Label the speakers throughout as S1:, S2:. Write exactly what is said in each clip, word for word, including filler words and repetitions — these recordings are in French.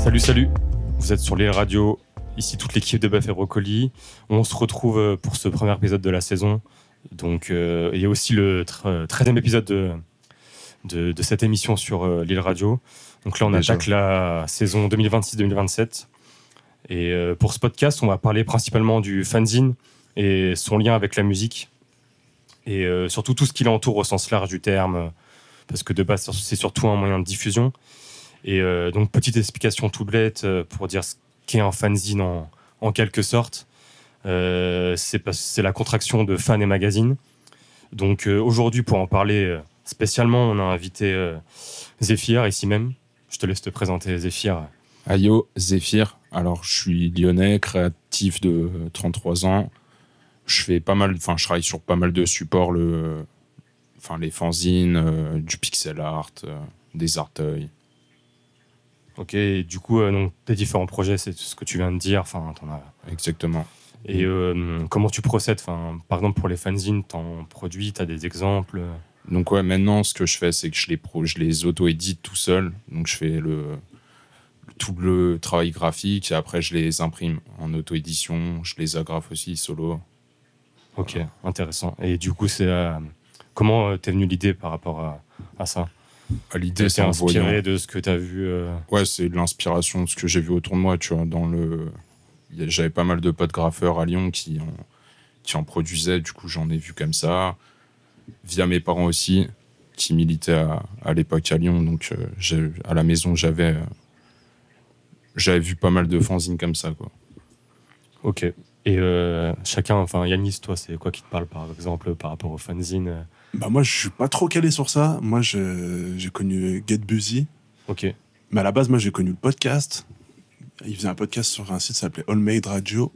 S1: Salut, salut. Vous êtes sur les radios. Ici toute l'équipe de Bœuf et Brocoli. On se retrouve pour ce premier épisode de la saison. Donc, euh, il y a aussi le treizième épisode de, de, de cette émission sur euh, l'île radio. Donc là, on Déjà. attaque la saison deux mille vingt-six deux mille vingt-sept. Et euh, pour ce podcast, on va parler principalement du fanzine et son lien avec la musique. Et euh, surtout tout ce qui l'entoure au sens large du terme. Parce que de base, c'est surtout un moyen de diffusion. Et euh, donc, petite explication toute bête euh, pour dire ce qu'est un fanzine en, en quelque sorte. Euh, c'est, pas, c'est la contraction de fan et magazine. Donc, euh, aujourd'hui, pour en parler euh, spécialement, on a invité euh, Zéphyr, ici même. Je te laisse te présenter, Zéphyr.
S2: Ayo, Zéphyr. Alors, je suis lyonnais, créatif de trente-trois ans. Je fais pas mal, enfin, je travaille sur pas mal de supports, le, enfin, les fanzines, euh, du pixel art, euh, des arteuils.
S1: Ok, et du coup, euh, donc, tes différents projets, c'est ce que tu viens de dire. Enfin, t'en as...
S2: Exactement.
S1: Et euh, comment tu procèdes, enfin, par exemple, pour les fanzines, t'en produis, t'as des exemples?
S2: Donc, ouais, maintenant, ce que je fais, c'est que je les, pro- je les auto-édite tout seul. Donc, je fais le, tout le travail graphique et après, je les imprime en auto-édition. Je les agrafe aussi solo.
S1: Ok, voilà. Intéressant. Et du coup, c'est, euh, comment t'es venu l'idée par rapport à, à ça?
S2: À l'idée,
S1: c'est inspiré voyant. de ce que tu as vu euh...
S2: Ouais, c'est de l'inspiration de ce que j'ai vu autour de moi, tu vois. Dans le... J'avais pas mal de potes graffeurs à Lyon qui en, qui en produisaient, du coup, j'en ai vu comme ça. Via mes parents aussi, qui militaient à, à l'époque à Lyon. Donc, euh, j'ai, à la maison, j'avais, euh, j'avais vu pas mal de fanzines comme ça, quoi.
S1: Ok. Et euh, chacun, enfin, Yanis, toi, c'est quoi qui te parle, par exemple, par rapport aux fanzines?
S3: Bah moi, je suis pas trop calé sur ça. Moi, je, j'ai connu Get Busy.
S1: Ok.
S3: Mais à la base, moi, j'ai connu le podcast. Il faisait un podcast sur un site qui s'appelait All Made Radio.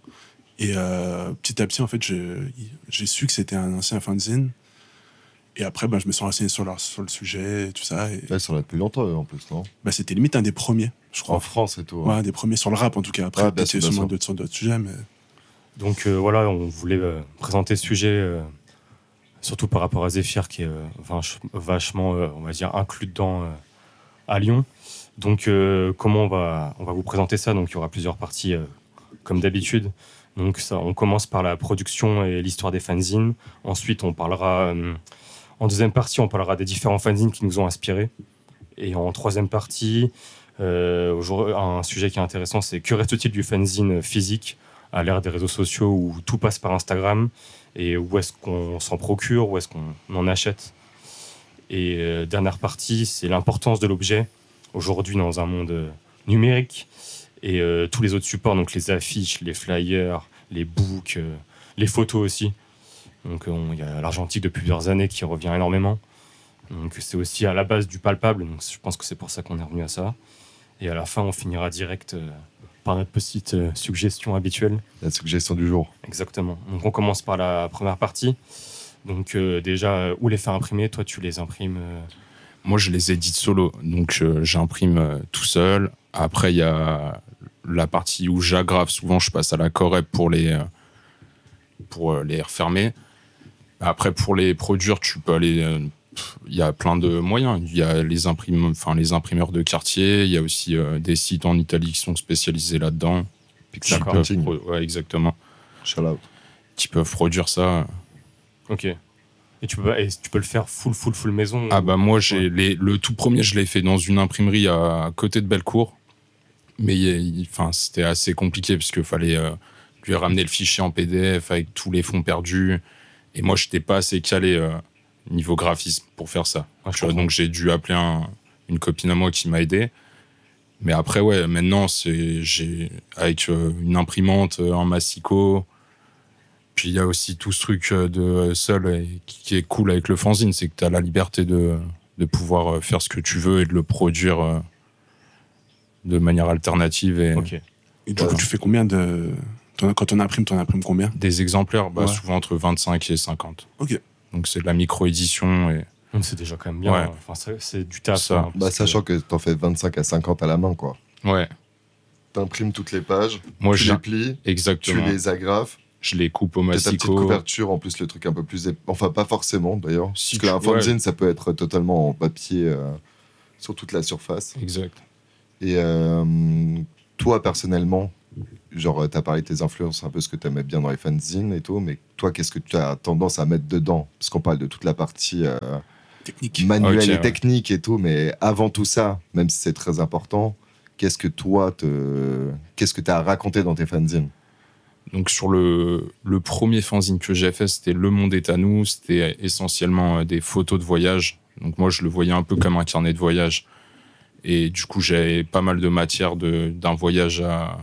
S3: Et euh, petit à petit, en fait, j'ai, j'ai su que c'était un ancien fanzine. Et après, bah, je me suis renseigné sur, leur, sur le sujet et tout ça. Et...
S4: Là, ils sont là depuis longtemps, en plus, non?
S3: Bah, c'était limite un des premiers, je crois.
S4: En France et tout.
S3: Ouais, un des premiers sur le rap, en tout cas. Après,
S4: ah,
S3: peut-être sur d'autres, sur d'autres sujets, mais...
S1: Donc, euh, voilà, on voulait euh, présenter ce sujet... Euh... Surtout par rapport à Zéphyr, qui est euh, vach- vachement, euh, on va dire, inclus dedans euh, à Lyon. Donc, euh, comment on va, on va vous présenter ça? Donc, il y aura plusieurs parties, euh, comme d'habitude. Donc, ça, on commence par la production et l'histoire des fanzines. Ensuite, on parlera, euh, en deuxième partie, on parlera des différents fanzines qui nous ont inspirés. Et en troisième partie, euh, un sujet qui est intéressant, c'est que reste-t-il du fanzine physique à l'ère des réseaux sociaux où tout passe par Instagram? Et où est-ce qu'on s'en procure, où est-ce qu'on en achète. Et euh, dernière partie, c'est l'importance de l'objet aujourd'hui dans un monde euh, numérique. Et euh, tous les autres supports, donc les affiches, les flyers, les books, euh, les photos aussi. Donc il y a l'argentique depuis plusieurs années qui revient énormément. Donc c'est aussi à la base du palpable, donc je pense que c'est pour ça qu'on est revenu à ça. Et à la fin, on finira direct... Euh, par notre petite euh, suggestion habituelle.
S4: La suggestion du jour.
S1: Exactement. Donc on commence par la première partie. Donc euh, déjà, euh, où les faire imprimer? Toi, tu les imprimes euh...
S2: Moi, je les édite solo. Donc euh, j'imprime euh, tout seul. Après, il y a la partie où j'agrave. Souvent, je passe à la Corep pour les, euh, pour, euh, les refermer. Après, pour les produire, tu peux aller... Euh, il y a plein de moyens. Il y a les, imprime, enfin, les imprimeurs de quartier. Il y a aussi euh, des sites en Italie qui sont spécialisés là-dedans.
S4: Pixel printing.
S2: Pro- ouais, exactement.
S4: Shout out.
S2: Qui peuvent produire ça.
S1: Ok. Et tu peux, et tu peux le faire full, full, full maison?
S2: Ah
S1: ou...
S2: bah moi, j'ai
S1: ouais.
S2: les, le tout premier, je l'ai fait dans une imprimerie à, à côté de Bellecour. Mais il, il, c'était assez compliqué parce qu'il fallait euh, lui ramener le fichier en P D F avec tous les fonds perdus. Et moi, je n'étais pas assez calé... Euh, niveau graphisme pour faire ça.
S1: Ah,
S2: tu vois, donc j'ai dû appeler un, une copine à moi qui m'a aidé. Mais après, ouais, maintenant, c'est, j'ai, avec euh, une imprimante, un massico, puis il y a aussi tout ce truc de seul et qui, qui est cool avec le fanzine, c'est que tu as la liberté de, de pouvoir faire ce que tu veux et de le produire euh, de manière alternative. Et,
S1: okay.
S3: et du voilà. coup, tu fais combien de... Quand on imprime, tu en imprimes combien?
S2: Des exemplaires, bah,
S3: ouais.
S2: souvent entre vingt-cinq et cinquante.
S3: Ok.
S2: Donc c'est de la micro-édition. Et...
S1: C'est déjà quand même bien.
S2: Ouais.
S1: Enfin, c'est, c'est du taf.
S4: Ça.
S1: Hein,
S4: bah, sachant que, que t'en fais vingt-cinq à cinquante à la main, quoi.
S2: Ouais.
S4: T'imprimes toutes les pages,
S2: Moi,
S4: tu
S2: je
S4: les plies,
S2: exactement.
S4: tu les agrafes.
S2: Je les coupe au massico.
S4: T'as ta petite couverture, en plus, le truc un peu plus... Ép... Enfin, pas forcément, d'ailleurs.
S2: Si
S4: Parce qu'un fanzine,
S2: ouais.
S4: ça peut être totalement en papier euh, sur toute la surface.
S2: Exact.
S4: Et euh, toi, personnellement, genre, tu as parlé de tes influences, un peu ce que tu aimais bien dans les fanzines et tout, mais toi, qu'est-ce que tu as tendance à mettre dedans? Parce qu'on parle de toute la partie euh,
S3: Technique.
S4: manuelle
S2: Ok,
S4: et
S2: ouais.
S4: technique et tout, mais avant tout ça, même si c'est très important, qu'est-ce que toi, te... qu'est-ce que tu as raconté dans tes fanzines?
S2: Donc sur le, le premier fanzine que j'ai fait, c'était Le Monde est à nous. C'était essentiellement euh, des photos de voyage. Donc moi, je le voyais un peu comme un carnet de voyage. Et du coup, j'avais pas mal de matière de, d'un voyage à,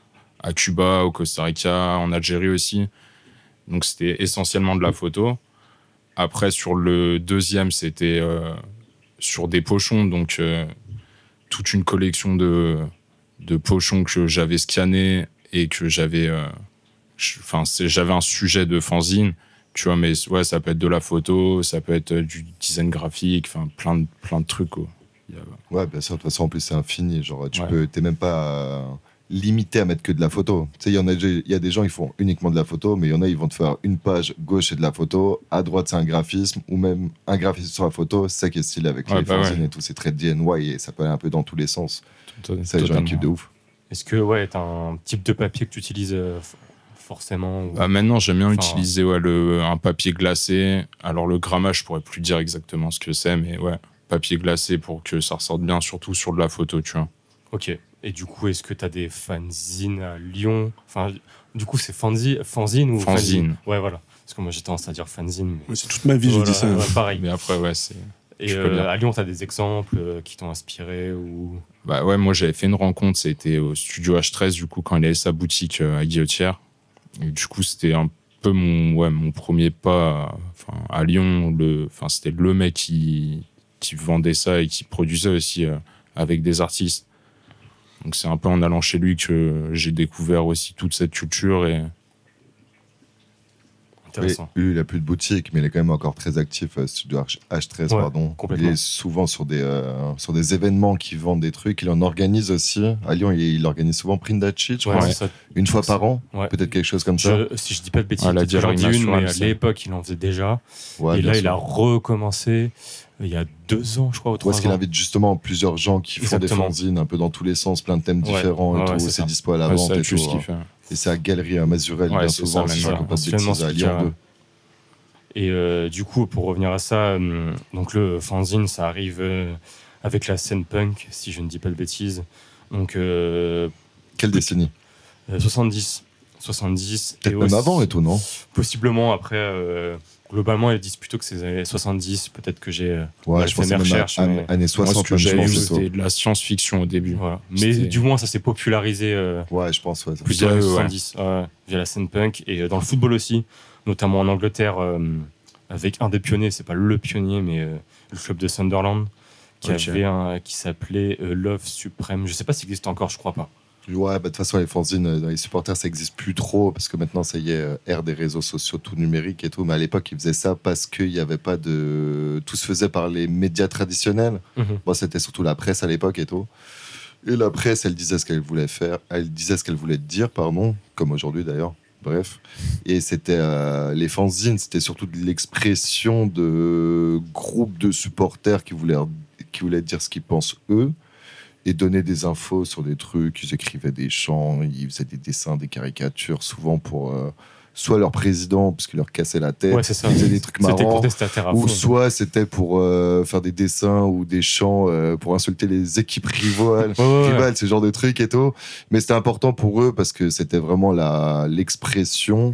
S2: à Cuba, au Costa Rica, en Algérie aussi. Donc c'était essentiellement de la photo. Après, sur le deuxième, c'était euh, sur des pochons. Donc euh, toute une collection de, de pochons que j'avais scannés et que j'avais... euh, Enfin, c'est, j'avais un sujet de fanzine, tu vois, mais ouais, ça peut être de la photo, ça peut être du design graphique, enfin, plein de, plein de trucs, quoi. Il y a-
S4: Ouais, bien sûr, de toute façon, en plus, c'est infini. Genre, tu
S2: Ouais.
S4: peux, t'es même pas euh, limité à mettre que de la photo. Tu sais, il y en a, il y a des gens, ils font uniquement de la photo, mais il y en a, ils vont te faire une page gauche, c'est de la photo, à droite, c'est un graphisme, ou même un graphisme sur la photo. C'est ça qui est stylé avec
S2: Ouais,
S4: les
S2: bah
S4: fanzines
S2: ouais.
S4: et tout. C'est très D N Y et ça peut aller un peu dans tous les sens.
S2: Tot-
S4: Ça, les gens, ils kiffent de ouf.
S1: Est-ce que ouais, t'as un type de papier que tu utilises euh, f- forcément ou-
S2: Ah, maintenant, j'aime bien
S1: Enfin,
S2: utiliser ouais, le, un papier glacé. Alors, le grammage, je pourrais plus dire exactement ce que c'est, mais ouais, papier glacé pour que ça ressorte bien, surtout sur de la photo, tu vois.
S1: Ok. Et du coup, est-ce que t'as des fanzines à Lyon? Enfin, du coup, c'est fanzi- fanzine ou
S2: Fanzine.
S1: Ouais, voilà. Parce que moi, j'ai tendance à dire fanzine. Mais...
S3: Ouais, c'est toute ma vie,
S1: Voilà,
S3: j'ai dit ça.
S1: ouais, pareil.
S2: Mais après, ouais, c'est.
S1: Et
S2: je peux
S1: euh,
S2: bien.
S1: à Lyon, t'as des exemples euh, qui t'ont inspiré ou...
S2: Bah ouais, moi, j'avais fait une rencontre, c'était au studio H treize, du coup, quand il avait sa boutique euh, à Guillotière. Et du coup, c'était un peu mon, ouais, mon premier pas enfin, à Lyon. Le, enfin, c'était le mec qui, qui vendait ça et qui produisait aussi euh, avec des artistes. Donc, c'est un peu en allant chez lui que j'ai découvert aussi toute cette culture. Et
S4: Mais
S1: Intéressant.
S4: lui, il a plus de boutique, mais il est quand même encore très actif, euh, studio H treize,
S1: Ouais,
S4: pardon.
S1: complètement.
S4: Il est souvent sur des, euh, sur des événements qui vendent des trucs. Il en organise aussi. À Lyon, il, il organise souvent Prindachi, je
S1: Ouais,
S4: crois.
S1: c'est ça.
S4: Une fois par an,
S1: Ouais.
S4: peut-être quelque chose comme ça.
S1: Je- si je dis pas de bêtises,
S2: Ah, la
S1: peut-être que j'en dis
S2: dialogue
S1: une, mais à
S2: naturelle, ça.
S1: l'époque, il en faisait déjà.
S4: Ouais,
S1: et
S4: bien
S1: là, il
S4: sûr.
S1: a recommencé euh, il y a deux ans, je crois, ou
S4: Ou
S1: trois
S4: est-ce qu'il
S1: ans.
S4: invite justement plusieurs gens qui font
S1: Exactement.
S4: des fanzines un peu dans tous les sens, plein de thèmes
S1: Ouais.
S4: différents et
S1: Ouais,
S4: tout.
S1: ouais, c'est
S4: c'est
S1: ça.
S4: dispo à la
S2: ouais,
S4: vente
S2: ça
S4: et
S2: tue
S4: tout.
S2: ce qu'il
S4: hein.
S2: fait.
S4: Et c'est à Galerie à Mazurel,
S2: Ouais,
S4: bien
S2: c'est
S4: souvent,
S2: ça,
S4: si je
S2: même,
S4: ne dis pas de
S1: anciennement,
S4: bêtises, à
S1: c'est
S4: Lyon
S1: Kika.
S4: deux.
S1: Et euh, du coup, pour revenir à ça, hum, donc le fanzine, ça arrive euh, avec la scène punk, si je ne dis pas de bêtises. Donc euh,
S4: Quelle décennie?
S1: euh, soixante-dix. soixante-dix.
S4: Peut-être
S1: et
S4: même
S1: aussi-
S4: avant et tout, non?
S1: Possiblement, après, euh, globalement, ils disent plutôt que c'est les années soixante-dix. Peut-être que j'ai euh,
S4: Ouais,
S1: mal
S4: je
S1: fait
S4: pense
S1: mes
S4: que même
S1: recherches.
S4: à-
S1: mais...
S4: années
S2: Moi, ce
S4: soixante,
S2: que
S4: même, je
S2: j'avais
S4: pense
S2: vu,
S4: plutôt.
S2: c'était de la science-fiction au début.
S1: Voilà. Mais
S2: C'était-
S1: du moins, ça s'est popularisé euh,
S4: Ouais, je pense, ouais. ça.
S1: plus dans les
S2: Via eux, ouais.
S1: soixante-dix, ouais, via la scène punk. Et euh, dans le football aussi, notamment en Angleterre, euh, avec un des pionniers, c'est pas le pionnier, mais euh, le club de Sunderland, qui
S2: Ok.
S1: avait un qui s'appelait euh, Love Supreme. Je sais pas s'il existe encore, je crois pas.
S4: Ouais, bah, de toute façon, les fanzines, euh, dans les supporters, ça n'existe plus trop, parce que maintenant, ça y est, euh, ère des réseaux sociaux, tout numérique et tout. Mais à l'époque, ils faisaient ça parce qu'il n'y avait pas de. Tout se faisait par les médias traditionnels.
S1: Mhm.
S4: Bon, c'était surtout la presse à l'époque et tout. Et la presse, elle disait ce qu'elle voulait faire, elle disait ce qu'elle voulait dire, pardon, comme aujourd'hui d'ailleurs. Bref. Et c'était euh, les fanzines, c'était surtout de l'expression de groupes de supporters qui voulaient, qui voulaient dire ce qu'ils pensent eux et donner des infos sur des trucs. Ils écrivaient des chants, ils faisaient des dessins, des caricatures, souvent pour euh, soit leur président, parce qu'il leur cassait la tête,
S1: Ouais, c'est ça.
S4: ils faisaient des trucs
S1: C'était
S4: marrants.
S1: contestataire à
S4: Ou
S1: fond.
S4: soit c'était pour euh, faire des dessins ou des chants euh, pour insulter les équipes rivales,
S1: Ouais, ouais, ouais.
S4: rivales, ce genre de trucs et tout. Mais c'était important pour eux parce que c'était vraiment la, l'expression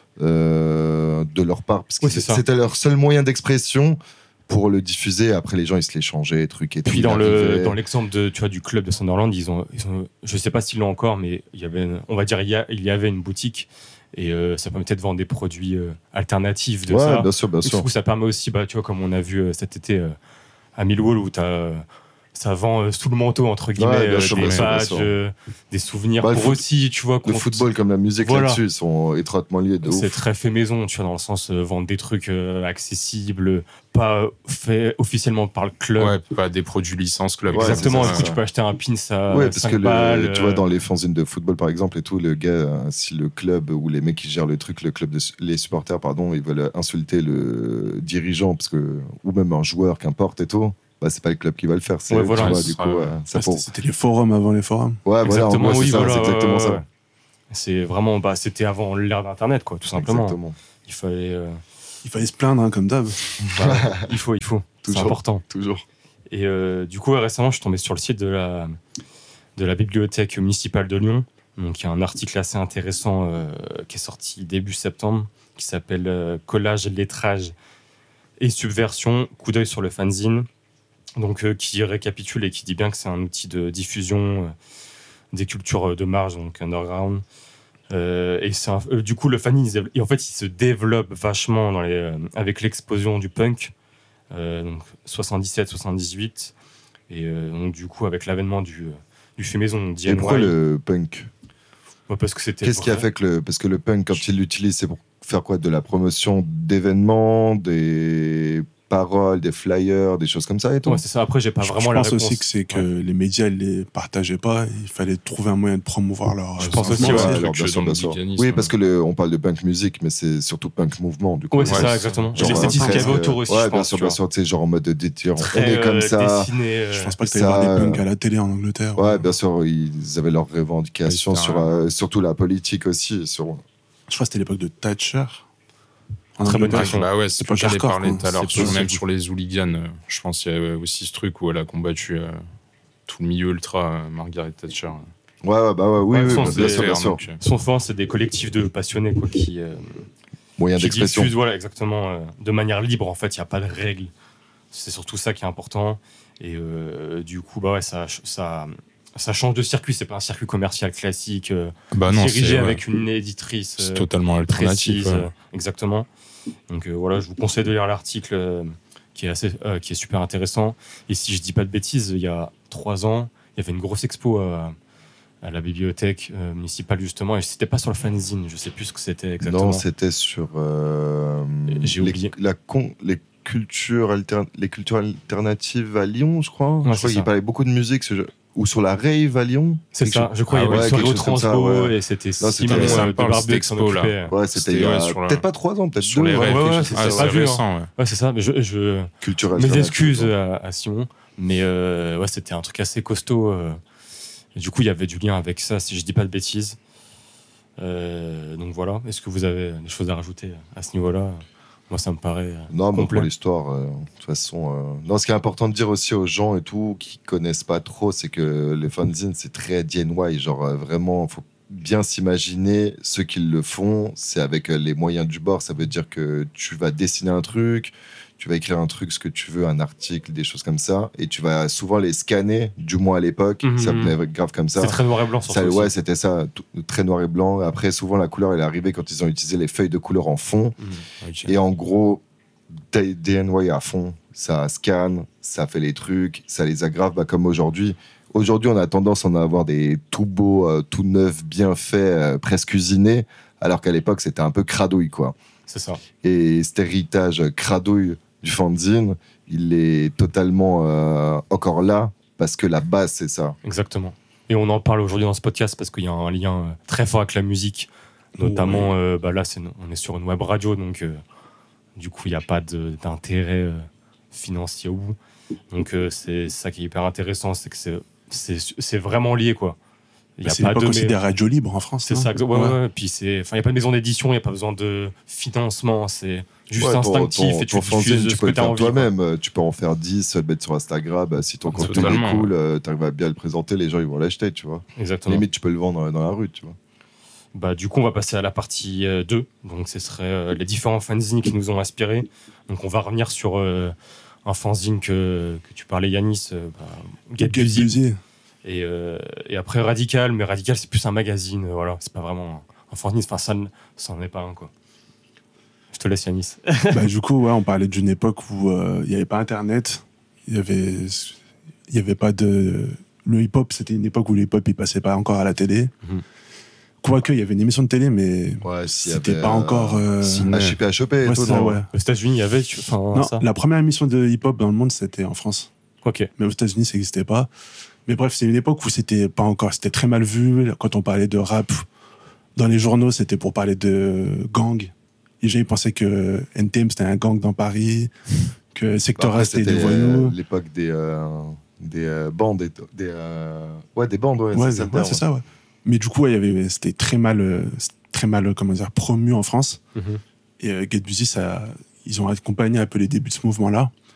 S4: euh, de leur part. Parce que
S1: Oui, c'est ça.
S4: c'était leur seul moyen d'expression pour le diffuser. Après, les gens, ils se l'échangeaient, trucs et tout.
S1: Puis
S4: il
S1: dans le
S4: arrivait.
S1: dans l'exemple de tu vois du club de Sunderland, ils ont ils ont je sais pas s'ils l'ont encore, mais il y avait une- on va dire il y, a, il y avait une boutique et euh, ça permettait de vendre des produits euh, alternatifs de
S4: Ouais,
S1: ça.
S4: bien sûr, bien
S1: Et du
S4: sûr.
S1: coup, ça permet aussi, bah, tu vois, comme on a vu euh, cet été euh, à Millwall, où t'as, euh, ça vend euh, sous le manteau, entre guillemets,
S4: Ouais, bien
S1: euh,
S4: sûr,
S1: des
S4: bien sûr, bien
S1: badges,
S4: sûr.
S1: euh, des souvenirs,
S4: Bah, le
S1: pour
S4: foot-
S1: aussi, tu vois,
S4: Le
S1: qu'on-
S4: football comme la musique
S1: Voilà.
S4: là-dessus, ils sont étroitement liés de
S1: c'est
S4: ouf.
S1: très fait maison, tu vois, dans le sens euh, vendre des trucs euh, accessibles, pas fait officiellement par le club.
S2: Ouais, pas des produits licence club.
S4: Ouais,
S1: Exactement,
S4: c'est ça,
S1: du coup,
S4: c'est
S1: tu
S4: ça.
S1: peux acheter un pin à
S4: Ouais, parce
S1: cinq
S4: que le-
S1: balles.
S4: tu vois,
S1: euh,
S4: dans les fanzines de football, par exemple, et tout, le gars, euh, si le club ou les mecs qui gèrent le truc, le club de, les supporters, pardon, ils veulent insulter le dirigeant, parce que, ou même un joueur, qu'importe et tout, bah, c'est pas le club qui va le faire. C'est,
S1: Ouais,
S4: tu
S1: voilà,
S4: vois,
S2: ce
S4: du
S2: sera-
S4: coup, euh,
S3: Ah,
S4: ça
S3: c'était,
S4: pour...
S3: c'était les forums avant les forums.
S4: Ouais, voilà, en
S1: Exactement,
S4: gros,
S1: oui,
S4: c'est ça,
S1: voilà,
S4: c'est exactement
S1: ouais,
S4: ça.
S1: ouais. C'est vraiment, bah, c'était avant l'ère d'Internet, quoi, tout simplement.
S4: Exactement.
S1: Il fallait, euh,
S3: Il fallait se plaindre, hein, comme d'hab.
S1: voilà, il faut, il faut, c'est
S4: Toujours.
S1: important.
S4: Toujours.
S1: Et euh, du coup, ouais, récemment, je suis tombé sur le site de la, de la bibliothèque municipale de Lyon. Donc, il y a un article assez intéressant euh, qui est sorti début septembre, qui s'appelle euh, Collage, lettrage et subversion, coup d'œil sur le fanzine. Donc, euh, qui récapitule et qui dit bien que c'est un outil de diffusion euh, des cultures de marge, donc underground. Euh, et c'est un- euh, du coup, le fanzine, il, se dév- et en fait, il se développe vachement dans les, euh, avec l'explosion du punk, euh, donc soixante-dix-sept soixante-dix-huit. Et euh, donc, du coup, avec l'avènement du, du fait maison, D N Y.
S4: Et pourquoi le punk?
S1: Ouais, parce que c'était
S4: Qu'est-ce qui a
S1: vrai.
S4: fait que le... Parce que le punk, quand il l'utilise, c'est pour faire quoi? De la promotion d'événements, des paroles, des flyers, des choses comme ça et tout?
S1: Ouais, c'est ça. Après, j'ai pas
S3: Je,
S1: vraiment
S3: je
S1: la
S3: pense
S1: réponse.
S3: aussi que c'est que
S1: Ouais.
S3: les médias ne les partageaient pas. Il fallait trouver un moyen de promouvoir leur.
S1: Je
S3: euh,
S1: pense
S3: leur
S1: aussi,
S3: mouvement.
S1: ouais.
S2: truc
S4: alors, bien sûr,
S2: dans le
S4: bien sûr.
S2: hooliganisme.
S4: Oui, parce que le, on parle de punk musique, mais c'est surtout punk mouvement, du coup.
S1: Ouais, c'est
S2: Ouais,
S1: ça,
S2: c'est
S1: exactement.
S2: ça.
S1: Et l'esthétique
S4: Genre,
S1: qu'il y avait
S4: presque-
S1: autour aussi,
S4: Ouais,
S1: je
S4: bien
S1: pense.
S4: sûr,
S1: tu
S4: bien
S1: vois.
S4: sûr, tu sais, genre en mode de dire, on
S1: Très,
S4: est comme
S1: euh,
S4: ça.
S1: dessiné, euh,
S3: Je pense pas que
S4: Ça,
S3: tu allais voir des
S4: euh,
S3: punks à la télé en Angleterre.
S4: Ouais,
S3: ou-
S4: bien sûr, ils avaient leurs revendications
S2: Ouais, c'était
S4: sur,
S2: un-
S4: euh, surtout la politique aussi. Sur...
S3: Je crois que c'était l'époque de Thatcher. En
S1: Très bonne
S3: Angleterre.
S1: question.
S2: Bah ouais,
S3: C'est
S2: c'est
S3: pas
S2: pas j'allais
S3: hardcore,
S2: parler
S3: quoi.
S2: tout à l'heure,
S3: C'est
S2: sur-
S3: possible.
S2: même sur les hooligans. euh, Je pense qu'il y a aussi ce truc où elle a combattu euh, tout le milieu ultra, euh, Margaret Thatcher.
S4: Ouais, ouais, bah ouais, oui,
S1: Ouais,
S4: oui,
S1: de toute
S4: bah,
S1: façon,
S4: bien
S1: c'est-
S4: sûr, bien
S2: Donc,
S4: sûr.
S2: euh,
S1: Son fond, c'est des collectifs de passionnés quoi, qui, euh,
S4: Moyen
S1: qui
S4: d'expression.
S1: diffusent, voilà, exactement, euh, de manière libre. En fait, il n'y a pas de règles. C'est surtout ça qui est important. Et euh, du coup, bah ouais, ça, ça, ça change de circuit. C'est pas un circuit commercial classique euh,
S2: Bah non,
S1: dirigé
S2: c'est ouais,
S1: avec une éditrice
S2: c'est
S1: euh,
S2: totalement alternatif.
S1: précise.
S2: ouais.
S1: euh, exactement. Donc euh, voilà, je vous conseille de lire l'article euh, qui est assez, euh, qui est super intéressant. Et si je dis pas de bêtises, il y a trois ans, il y avait une grosse expo à, à la bibliothèque euh, municipale justement, et c'était pas sur le fanzine, je sais plus ce que c'était exactement.
S4: Non, c'était sur euh,
S1: J'ai
S4: les,
S1: oublié.
S4: la con, les cultures alter- les cultures alternatives à Lyon, je crois.
S1: Ouais,
S4: je
S1: c'est
S4: crois qu'il
S1: ça.
S4: parlait beaucoup de musique, ce jeu- ou sur la rave à Lyon.
S1: C'est
S4: Quelque
S1: ça,
S4: chose-
S1: je crois qu'il
S2: Ah
S1: y avait
S2: ouais,
S1: une soirée
S4: quelque
S1: au
S4: chose comme ça,
S1: Transpo
S4: ouais.
S1: et c'était
S4: Non,
S1: Simon
S4: c'était-
S2: ça
S1: euh,
S2: me
S1: de
S2: parle,
S1: Barbu
S2: cette
S1: qui s'en
S2: expo-là.
S1: occupait.
S4: Ouais, c'était,
S2: C'était,
S4: il y a
S2: ouais, sur la-
S4: peut-être pas trois ans, peut-être
S2: Sur
S4: deux.
S2: les
S4: ouais,
S2: rêves,
S1: ouais,
S2: quelque
S1: ouais,
S2: chose-
S1: c'est-
S2: ah,
S1: c'est
S2: c'est
S1: pas vu,
S2: récent, ouais.
S1: Ouais, c'est ça, mais je, je...
S4: Culture
S1: mes
S4: alternative,
S1: excuses
S4: ouais.
S1: à, à Simon, mais euh, ouais, c'était un truc assez costaud. euh. Et du coup, il y avait du lien avec ça, si je dis pas de bêtises. Euh, donc voilà, est-ce que vous avez des choses à rajouter à ce niveau-là? Moi, ça me paraît euh,
S4: Non, mais
S1: complet.
S4: pour l'histoire, euh, de toute façon. euh, Non, ce qui est important de dire aussi aux gens et tout qui connaissent pas trop, c'est que les fanzines, c'est très D N Y. Genre, euh, vraiment, faut bien s'imaginer ceux qui le font, c'est avec euh, les moyens du bord. Ça veut dire que tu vas dessiner un truc, tu vas écrire un truc, ce que tu veux, un article, des choses comme ça, et tu vas souvent les scanner, du moins à l'époque.
S1: Mhm.
S4: Ça venait grave comme ça.
S1: C'est très noir et blanc, surtout.
S4: Ça,
S1: aussi.
S4: ouais, c'était ça, tout- très noir et blanc. Après, souvent, la couleur, elle est arrivée quand ils ont utilisé les feuilles de couleur en fond.
S1: Mhm.
S2: Ok.
S4: Et en gros, D D N Y à fond, ça scanne, ça fait les trucs, ça les aggrave, bah, comme aujourd'hui. Aujourd'hui, on a tendance à en avoir des tout beaux, euh, tout neufs, bien faits, euh, presque cuisinés, alors qu'à l'époque, c'était un peu cradouille, quoi.
S1: C'est ça.
S4: Et cet héritage cradouille du fanzine, il est totalement euh, encore là, parce que la base, c'est ça.
S1: Exactement. Et on en parle aujourd'hui dans ce podcast parce qu'il y a un lien euh, très fort avec la musique. Notamment, euh, bah là, c'est, on est sur une web radio, donc euh, du coup, il n'y a pas de, d'intérêt euh, financier au bout. Donc, euh, c'est ça qui est hyper intéressant, c'est que c'est, c'est, c'est vraiment lié, quoi. Il y a
S3: C'est
S1: pas
S3: l'époque
S1: de
S3: aussi
S1: mais-
S3: des radios libres en France.
S1: C'est
S3: non
S1: ça, exa- ouais, ouais, ouais. Puis c'est, enfin, il n'y a pas de maison d'édition, il n'y a pas besoin de financement, c'est juste
S4: Ouais, ton-
S1: instinctif
S4: ton-
S1: et tu
S4: ton fanzine,
S1: diffuses
S4: tu
S1: ce
S4: peux
S1: que
S4: le
S1: tu as
S4: faire
S1: envie. quoi.
S4: toi-même. Euh, Tu peux en faire dix, le mettre sur Instagram. Bah, si ton
S2: Ah,
S4: contenu est
S2: totalement.
S4: cool, euh, t'arrives à bien le présenter, les gens ils vont l'acheter, tu vois.
S1: Exactement.
S4: Limite, tu peux le vendre dans la rue, tu vois.
S1: Bah, du coup, on va passer à la partie euh, deux. Donc, ce serait euh, les différents fanzines qui nous ont inspirés. Donc, on va revenir sur euh, un fanzine que, que tu parlais, Yanis, euh, bah, Get
S3: Get
S1: Busy.
S3: Busy.
S1: Et, euh, et après, Radical. Mais Radical, c'est plus un magazine. euh, voilà, c'est pas vraiment un, un fanzine. Enfin, ça, n- ça en est pas un, quoi. Je te laisse, Yanis.
S3: Bah, du coup, ouais, on parlait d'une époque où euh, il n'y avait pas Internet, il y avait, il y avait pas de. Le hip-hop, c'était une époque où le hip-hop il passait pas encore à la télé.
S1: Mhm.
S3: Quoique, il y avait une émission de télé, mais
S4: Ouais, s'il y
S3: c'était
S4: avait,
S3: pas
S4: euh,
S3: encore. euh,
S4: H P H E P et
S3: ouais,
S4: tout,
S3: c'est ça,
S4: non
S3: ouais.
S1: Aux États-Unis, il y avait. tu- Enfin,
S3: Non,
S1: ça.
S3: la première émission de hip-hop dans le monde, c'était en France.
S1: Ok.
S3: Mais aux États-Unis, ça n'existait pas. Mais bref, c'est une époque où c'était pas encore. C'était très mal vu. Quand on parlait de rap dans les journaux, c'était pour parler de gang. Les gens, ils pensaient que N T M, c'était un gang dans Paris. que Sector
S4: Après,
S3: A, c'était des
S4: c'était
S3: voyous.
S4: euh, l'époque des, euh, des euh, bandes. Et t- des, euh, ouais, des bandes, ouais.
S3: Ouais,
S4: c'est ça,
S3: ouais,
S4: le terme,
S3: c'est ça, ouais. Mais du coup, ouais, il y avait, c'était très mal, euh, très mal, comment dire, promu en France.
S1: Mhm.
S3: Et euh, Get Busy, ça, ils ont accompagné un peu les débuts de ce mouvement-là.